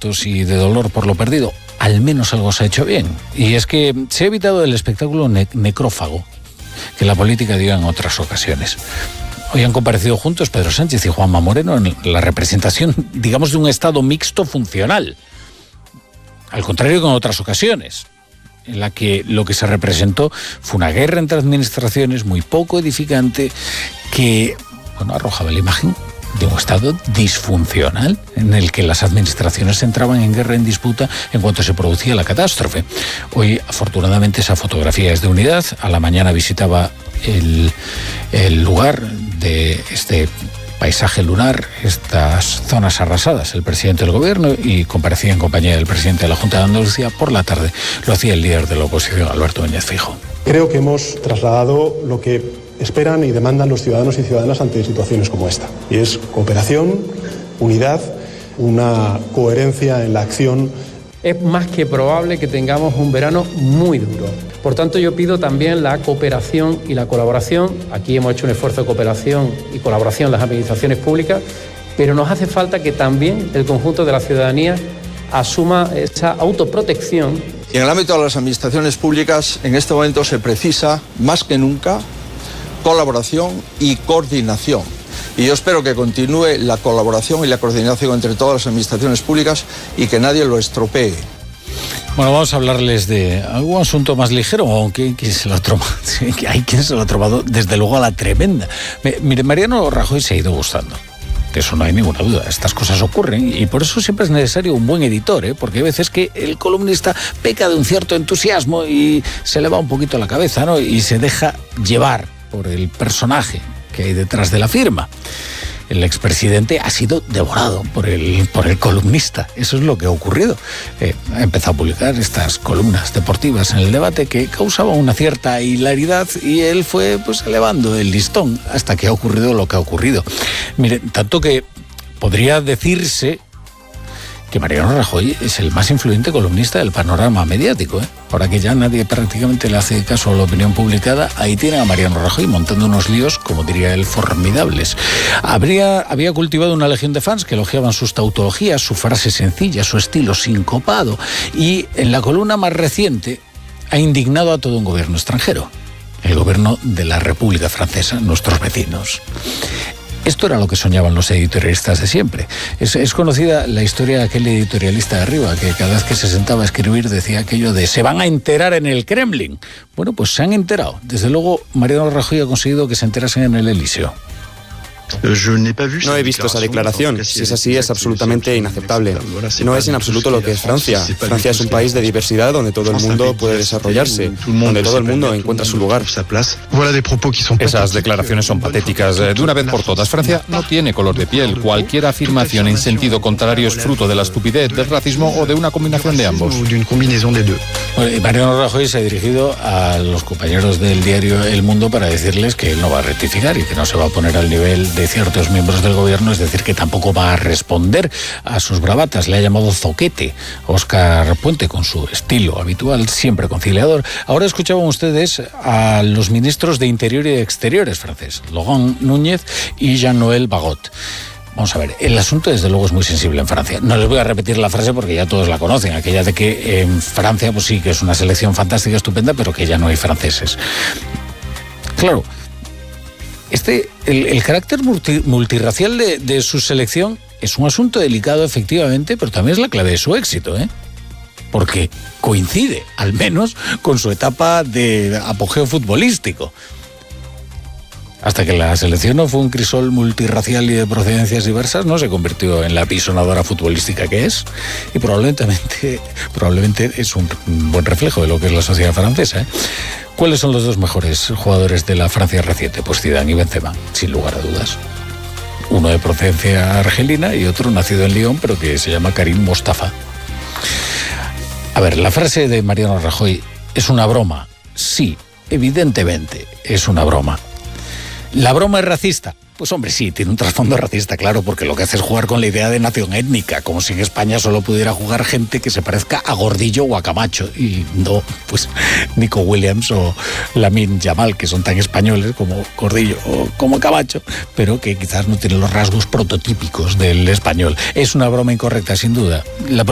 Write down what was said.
muertos y de dolor por lo perdido, al menos algo se ha hecho bien. Y es que se ha evitado el espectáculo necrófago que la política dio en otras ocasiones. Hoy han comparecido juntos Pedro Sánchez y Juanma Moreno en la representación, digamos, de un Estado mixto funcional. Al contrario que en otras ocasiones, en la que lo que se representó fue una guerra entre administraciones muy poco edificante que, arrojaba la imagen de un Estado disfuncional en el que las administraciones entraban en guerra, en disputa, en cuanto se producía la catástrofe. Hoy, afortunadamente, esa fotografía es de unidad. A la mañana visitaba el lugar de este paisaje lunar, estas zonas arrasadas, el presidente del gobierno, y comparecía en compañía del presidente de la Junta de Andalucía. Por la tarde lo hacía el líder de la oposición, Alberto Núñez Feijóo. Creo que hemos trasladado lo que esperan y demandan los ciudadanos y ciudadanas ante situaciones como esta. Y es cooperación, unidad, una coherencia en la acción. Es más que probable que tengamos un verano muy duro. Por tanto, yo pido también la cooperación y la colaboración. Aquí hemos hecho un esfuerzo de cooperación y colaboración en las administraciones públicas, pero nos hace falta que también el conjunto de la ciudadanía asuma esa autoprotección. Y en el ámbito de las administraciones públicas, en este momento se precisa, más que nunca, colaboración y coordinación. Y yo espero que continúe la colaboración y la coordinación entre todas las administraciones públicas y que nadie lo estropee. Bueno, vamos a hablarles de algún asunto más ligero, aunque hay quien se lo ha tomado desde luego a la tremenda. Mire, Mariano Rajoy se ha ido gustando. De eso no hay ninguna duda. Estas cosas ocurren y por eso siempre es necesario un buen editor, porque hay veces que el columnista peca de un cierto entusiasmo y se le va un poquito la cabeza, ¿no? Y se deja llevar por el personaje que hay detrás de la firma. El expresidente ha sido devorado por el columnista. Eso es lo que ha ocurrido. Ha empezado a publicar estas columnas deportivas en el debate que causaban una cierta hilaridad y él fue elevando el listón hasta que ha ocurrido lo que ha ocurrido. Mire, tanto que podría decirse que Mariano Rajoy es el más influyente columnista del panorama mediático. Ahora que ya nadie prácticamente le hace caso a la opinión publicada, ahí tiene a Mariano Rajoy montando unos líos, como diría él, formidables. Había cultivado una legión de fans que elogiaban sus tautologías, su frase sencilla, su estilo sincopado, y en la columna más reciente ha indignado a todo un gobierno extranjero, el gobierno de la República Francesa, nuestros vecinos. Esto era lo que soñaban los editorialistas de siempre. Es conocida la historia de aquel editorialista de arriba, que cada vez que se sentaba a escribir decía aquello de «se van a enterar en el Kremlin». Bueno, pues se han enterado. Desde luego, Mariano Rajoy ha conseguido que se enterasen en el Elíseo. No he visto esa declaración. Si es así, es absolutamente inaceptable. No es en absoluto lo que es Francia. Francia es un país de diversidad donde todo el mundo puede desarrollarse, donde todo el mundo encuentra su lugar. Esas declaraciones son patéticas. De una vez por todas, Francia no tiene color de piel. Cualquier afirmación en sentido contrario es fruto de la estupidez, del racismo o de una combinación de ambos. Mariano Rajoy se ha dirigido a los compañeros del diario El Mundo para decirles que él no va a rectificar y que no se va a poner al nivel de ciertos miembros del gobierno, es decir, que tampoco va a responder a sus bravatas. Le ha llamado zoquete Óscar Puente, con su estilo habitual, siempre conciliador. Ahora escuchaban ustedes a los ministros de Interior y de Exteriores francés, Laurent Núñez y Jean-Noël Barrot. Vamos a ver, el asunto desde luego es muy sensible en Francia. No les voy a repetir la frase porque ya todos la conocen, aquella de que en Francia pues sí que es una selección fantástica, estupenda, pero que ya no hay franceses. Claro, el carácter multirracial de su selección es un asunto delicado, efectivamente, pero también es la clave de su éxito, porque coincide, al menos, con su etapa de apogeo futbolístico. Hasta que la selección no fue un crisol multirracial y de procedencias diversas, no se convirtió en la apisonadora futbolística que es, y probablemente es un buen reflejo de lo que es la sociedad francesa. ¿Cuáles son los dos mejores jugadores de la Francia reciente? Pues Zidane y Benzema, sin lugar a dudas. Uno de procedencia argelina y otro nacido en Lyon, pero que se llama Karim Mostafa. A ver, la frase de Mariano Rajoy es una broma. Sí, evidentemente es una broma. ¿La broma es racista? Pues hombre, sí, tiene un trasfondo racista, claro, porque lo que hace es jugar con la idea de nación étnica, como si en España solo pudiera jugar gente que se parezca a Gordillo o a Camacho, y no, pues, Nico Williams o Lamine Yamal, que son tan españoles como Gordillo o como Camacho, pero que quizás no tienen los rasgos prototípicos del español. Es una broma incorrecta, sin duda.